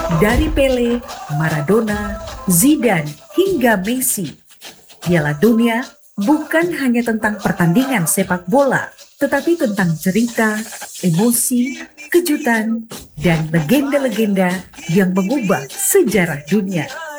Dari Pele, Maradona, Zidane, hingga Messi, Piala Dunia bukan hanya tentang pertandingan sepak bola, tetapi tentang cerita, emosi, kejutan, dan legenda-legenda yang mengubah sejarah dunia.